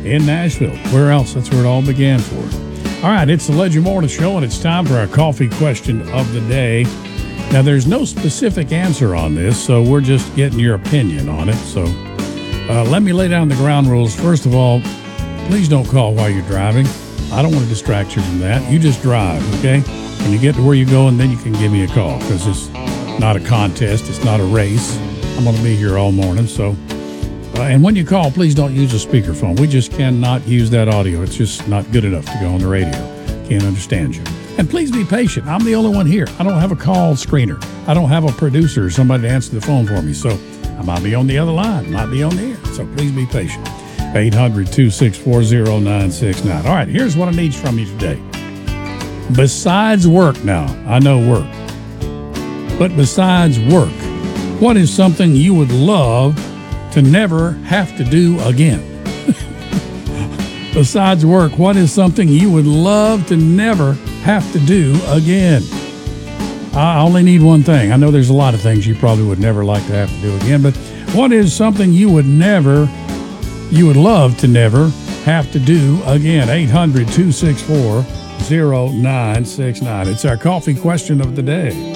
in Nashville. Where else? That's where it all began for us. All right, it's the Ledger Morning Show, and it's time for our coffee question of the day. Now, there's no specific answer on this, so we're just getting your opinion on it. So let me lay down the ground rules. First of all, please don't call while you're driving. I don't want to distract you from that. You just drive, okay? When you get to where you're going, then you can give me a call, because it's not a contest. It's not a race. I'm going to be here all morning, so... and when you call, please don't use a speakerphone. We just cannot use that audio. It's just not good enough to go on the radio. Can't understand you. And please be patient. I'm the only one here. I don't have a call screener. I don't have a producer or somebody to answer the phone for me. So I might be on the other line, might be on the air. So please be patient. 800-264-0969. All right, here's what I need from you today. Besides work now, I know work. But besides work, what is something you would love to never have to do again? Besides work, what is something you would love to never have to do again? I only need one thing. I know there's a lot of things you probably would never like to have to do again, but what is something you would love to never have to do again? 800-264-0969. It's our coffee question of the day.